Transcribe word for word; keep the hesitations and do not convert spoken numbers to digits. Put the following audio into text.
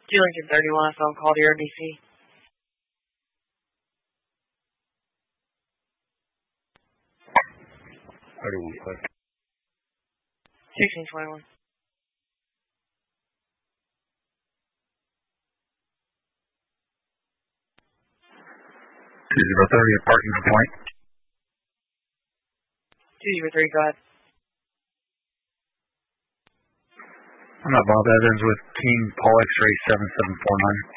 two Lincoln thirty-one, phone call to your D C. thirty-one, five. sixteen twenty-one. two zero thirty, a parking complaint. two zero three, go ahead. I'm not Bob Evans with Team Paul X-Ray seven seven four nine.